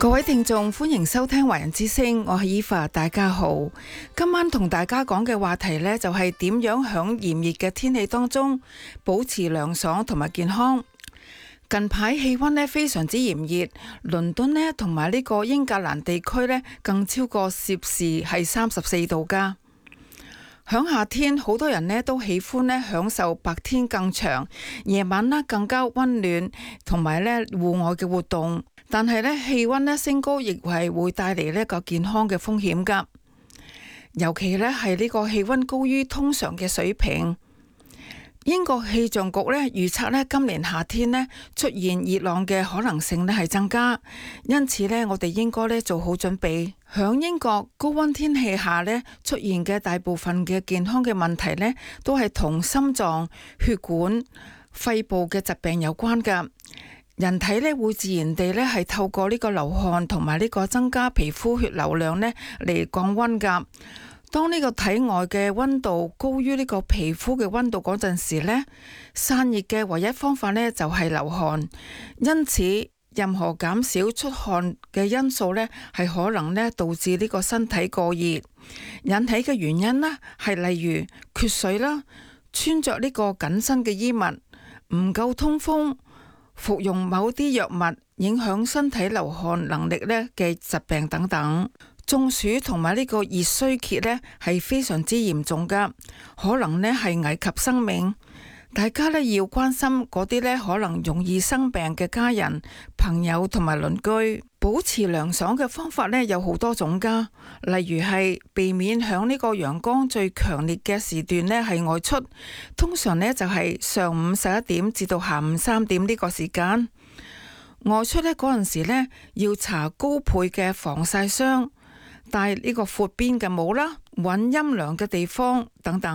各位聽眾，歡迎收聽華人之聲，我係伊芙，大家好。今晚同大家講嘅話題呢，就係點樣響炎熱嘅天氣當中保持涼爽同埋健康。近排氣溫呢非常之炎熱，倫敦呢同埋呢個英格蘭地區呢更超過攝氏係34度噶。響夏天，好多人呢都喜歡呢享受白天更長，夜晚呢更加溫暖，同埋呢戶外嘅活動。但係呢氣溫呢升高，亦係會帶嚟呢個健康嘅風險噶。尤其呢係呢個氣溫高於通常嘅水平。英國氣象局呢預測呢今年夏天呢出現熱浪嘅可能性呢係增加，因此呢我哋應該呢做好準備。響英國高溫天氣下呢出現嘅大部分嘅健康嘅問題呢都係同心臟、血管、肺部嘅疾病有關噶。人體呢會自然地呢係透過呢個流汗同埋呢個增加皮膚血流量呢嚟降溫噶。當呢個體外嘅溫度高於呢個皮膚嘅溫度嗰陣時呢，散熱嘅唯一方法呢就係流汗。因此任何減少出汗嘅因素呢係可能呢導致呢個身體過熱引起嘅原因呢係例如缺水啦，穿着呢個緊身嘅衣物，唔夠通風，服用某啲藥物影響身體流汗能力呢嘅疾病等等。中暑同埋呢個熱衰竭呢係非常之嚴重噶，可能呢係危及生命。大家呢要關心嗰啲呢可能容易生病嘅家人、朋友同埋鄰居。保持涼爽嘅方法呢有好多種噶，例如係避免響呢個陽光最強烈嘅時段呢係外出，通常呢就係上午11點至到下午3點呢個時間。外出呢嗰陣時呢要搽高倍嘅防曬霜，戴呢個闊邊嘅帽啦，揾陰涼嘅地方等等。